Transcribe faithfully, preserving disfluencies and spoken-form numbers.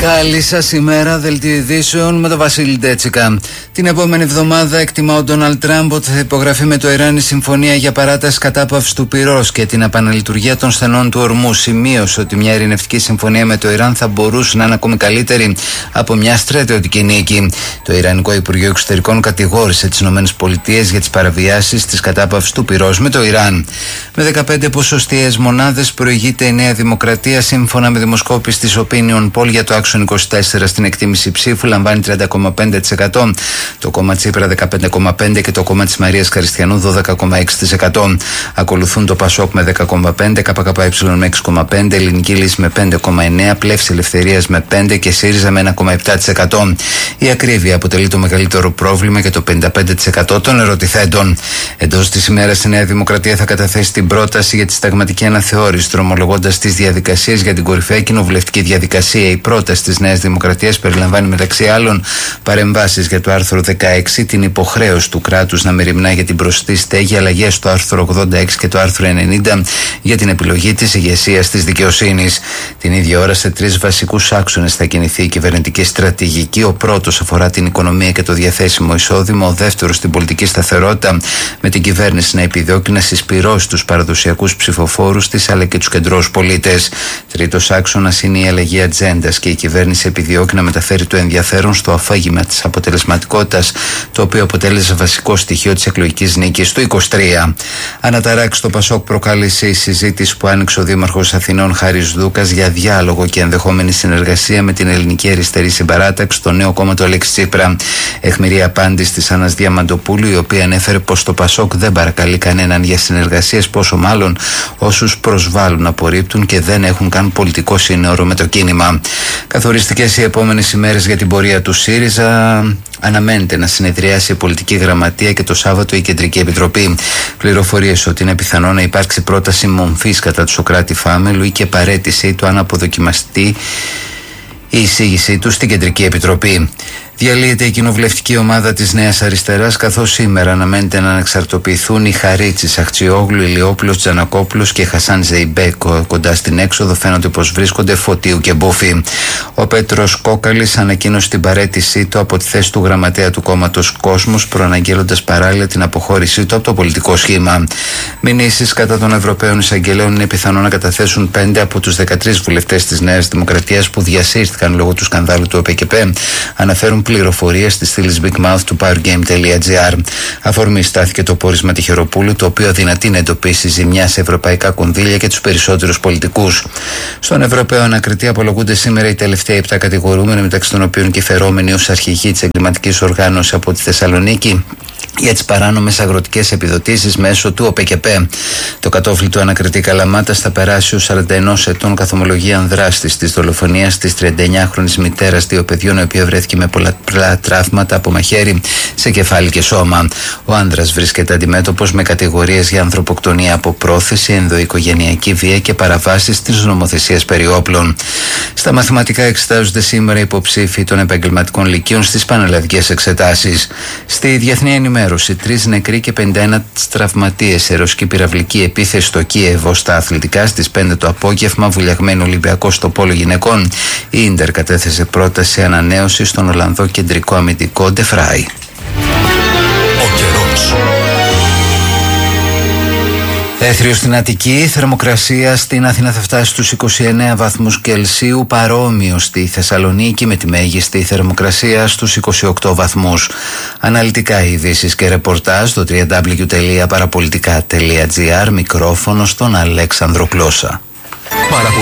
Καλή σας ημέρα, δελτίο ειδήσεων με τον Βασίλη Ντέτσικα. Την επόμενη εβδομάδα εκτιμά ο Ντόναλντ Τραμπ ότι θα υπογραφεί με το Ιράν η συμφωνία για παράταση κατάπαυσης του πυρός και την επαναλειτουργία των στενών του ορμού. Σημείωσε ότι μια ειρηνευτική συμφωνία με το Ιράν θα μπορούσε να είναι ακόμη καλύτερη από μια στρατιωτική νίκη. Το Ιρανικό Υπουργείο Εξωτερικών κατηγόρησε τις ΗΠΑ για τις παραβιάσεις της κατάπαυσης του πυρός με το Ιράν. Με δεκαπέντε ποσοστιαίες μονάδες προηγείται η Νέα Δημοκρατία, σύμφωνα με δημοσκόπηση της Opinion Poll για το Action είκοσι τέσσερα. Στην εκτίμηση ψήφου λαμβάνει τριάντα κόμμα πέντε τοις εκατό, το κόμμα Τσίπρα δεκαπέντε κόμμα πέντε τοις εκατό και το κόμμα της Μαρίας Χριστιανού δώδεκα κόμμα έξι τοις εκατό. Ακολουθούν το Πασόκ με δέκα κόμμα πέντε τοις εκατό, ΚΚΕ με έξι κόμμα πέντε τοις εκατό, Ελληνική Λύση με πέντε κόμμα εννέα τοις εκατό, Πλεύση Ελευθερίας με πέντε τοις εκατό και ΣΥΡΙΖΑ με ένα κόμμα επτά τοις εκατό. Η ακρίβεια αποτελεί το μεγαλύτερο πρόβλημα για το πενήντα πέντε τοις εκατό των ερωτηθέντων. Εντός της ημέρας η Νέα Δημοκρατία θα καταθέσει την πρόταση για τη συνταγματική αναθεώρηση, δρομολογώντας τις διαδικασίες για την κορυφαία κοινοβουλευτική διαδικασία. Η πρόταση της Νέας Δημοκρατίας περιλαμβάνει μεταξύ άλλων παρεμβάσεις για το άρθρο δεκαέξι, την υποχρέωση του κράτους να μεριμνά για την προσιτή στέγη, αλλαγές στο άρθρο ογδόντα έξι και το άρθρο ενενήντα για την επιλογή της ηγεσίας της δικαιοσύνης. Την ίδια ώρα, σε τρεις βασικούς άξονες θα κινηθεί η κυβερνητική στρατηγική. Ο πρώτος αφορά την οικονομία και το διαθέσιμο εισόδημα, ο δεύτερος την πολιτική σταθερότητα, με την κυβέρνηση να επιδιώκει να συσπυρώσει τους παραδοσιακούς ψηφοφόρους της αλλά και τους κεντρώους πολίτες. Τρίτος άξονας είναι η αλλαγή ατζέντας και η κυβέρνηση επιδιώκει να μεταφέρει το ενδιαφέρον στο αφήγημα της αποτελεσματικότητας, το οποίο αποτέλεσε βασικό στοιχείο της εκλογικής νίκης του είκοσι τρία. Αναταράξει το Πασόκ προκάλεσε η συζήτηση που άνοιξε ο Δήμαρχος Αθηνών Χάρης Δούκας για διάλογο και ενδεχόμενη συνεργασία με την Ελληνική Αριστερή Συμπαράταξη, το νέο κόμμα του Αλέξη Τσίπρα. Αιχμηρή απάντηση της Άννας Διαμαντοπούλου, η οποία ανέφερε πως το Πασόκ δεν παρακαλεί κανέναν για συνεργασίες, πόσο μάλλον όσους προσβάλλουν, απορρίπτουν και δεν έχουν καν πολιτικό σύνορο με το κίνημα. Καθοριστικές οι επόμενες ημέρες για την πορεία του ΣΥΡΙΖΑ. Αναμένεται να συνεδριάσει η πολιτική γραμματεία και το Σάββατο η Κεντρική Επιτροπή. Πληροφορίες ότι είναι πιθανό να υπάρξει πρόταση μομφής κατά του Σωκράτη Φάμελου ή και παραίτηση του αν αποδοκιμαστεί η εισήγησή του στην Κεντρική Επιτροπή. Διαλύεται η κοινοβουλευτική ομάδα της Νέας Αριστεράς, καθώς σήμερα αναμένεται να ανεξαρτοποιηθούν οι Χαρίτσης, Αχτσιόγλου, Ηλιόπουλος, Τζανακόπουλος και Χασάν Ζεϊμπέκ. Κοντά στην έξοδο φαίνονται πως βρίσκονται Φωτίου και Μπούφη. Ο Πέτρος Κόκαλης ανακοίνωσε την παραίτησή του από τη θέση του γραμματέα του κόμματος Κόσμος, προαναγγέλλοντας παράλληλα την αποχώρησή του από το πολιτικό σχήμα. Μηνύσεις κατά των Ευρωπαίων εισαγγελέων είναι πιθανό να καταθέσουν πέντε από τους δεκατρείς βουλευτές της Νέας Δημοκρατίας που διασύρθηκαν λόγω του σκανδάλου του ΟΠΕΚΕΠΕ. Αναφέρουν πληροφορίες στη στήλη Big Mouth του powergame.gr. Αφορμή στάθηκε το πόρισμα Τυχεροπούλου, το οποίο δυνατεί να εντοπίσει ζημιά σε ευρωπαϊκά κονδύλια και τους περισσότερους πολιτικούς. Στον Ευρωπαίο Ανακριτή απολογούνται σήμερα οι τελευταίοι επτά κατηγορούμενοι, μεταξύ των οποίων και φερόμενοι ως αρχηγοί της εγκληματικής οργάνωσης από τη Θεσσαλονίκη, για τις παράνομες αγροτικές επιδοτήσεις μέσω του ΟΠΕΚΕΠΕ. Το κατόφλι του Ανακριτή Καλαμάτας θα περάσει ως σαράντα ενός ετών καθομολογία δράστης της δολοφονίας της τριάντα εννιάχρονης μητέρας δύο παιδιών, η οποία βρέθηκε με πολλαπλά τραύματα από μαχαίρι σε κεφάλι και σώμα. Ο άνδρας βρίσκεται αντιμέτωπος με κατηγορίες για ανθρωποκτονία από πρόθεση, ενδοοικογενειακή βία και παραβάσεις της νομοθεσίας περί όπλων. Στα μαθηματικά εξετάζονται σήμερα υποψήφοι των επαγγελματικών λυκείων στις πανελλαδικές εξετάσεις. Στη διεθνή ενημέρωση, τρεις νεκροί και πενήντα ένα τραυματίες σε ρωσική πυραυλική επίθεση στο Κίεβο. Στα αθλητικά, στις πέντε το απόγευμα, βουλιαγμένο Ολυμπιακό στο πόλο γυναικών. Η Ίντερ κατέθεσε πρόταση ανανέωση στον Ολλανδό κεντρικό αμυντικό Ντεφράι. Ο καιρός. Έθριο στην Αττική, θερμοκρασία στην Αθήνα θα φτάσει στους είκοσι εννέα βαθμούς Κελσίου, παρόμοιο στη Θεσσαλονίκη με τη μέγιστη θερμοκρασία στους είκοσι οκτώ βαθμούς. Αναλυτικά ειδήσεις και ρεπορτάζ στο double-u double-u double-u τελεία παραπολιτικά τελεία τζι άρ, μικρόφωνο στον Αλέξανδρο Κλώσσα.